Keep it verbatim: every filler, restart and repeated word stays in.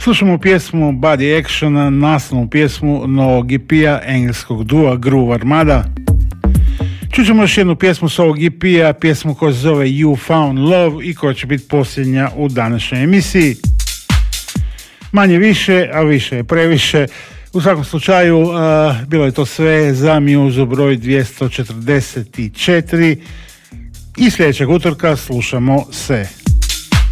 Slušamo pjesmu Body Actiona, naslovnu pjesmu novog E P-a engleskog dua Groove Armada. Čućemo još jednu pjesmu s ovog E P-a, pjesmu koja se zove You Found Love i koja će biti posljednja u današnjoj emisiji. Manje više, a više je previše. U svakom slučaju, uh, bilo je to sve za Muse broj dvjesto četrdeset četiri i sljedećeg utorka slušamo se.